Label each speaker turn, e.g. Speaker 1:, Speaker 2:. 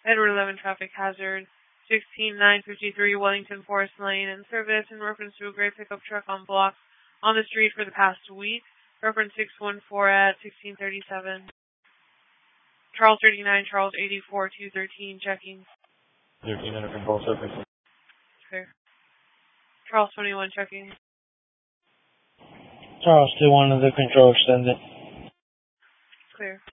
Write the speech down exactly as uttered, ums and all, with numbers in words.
Speaker 1: Edward eleven traffic hazard. sixteen nine fifty-three Wellington Forest Lane in service in reference to a gray pickup truck on block on the street for the past week. Reference six one four at sixteen thirty-seven. Charles thirty-nine, Charles eighty-four, two thirteen, checking.
Speaker 2: thirteen under control, surface.
Speaker 1: Clear. Charles twenty-one, checking.
Speaker 3: Charles two one under control, extended.
Speaker 1: Clear.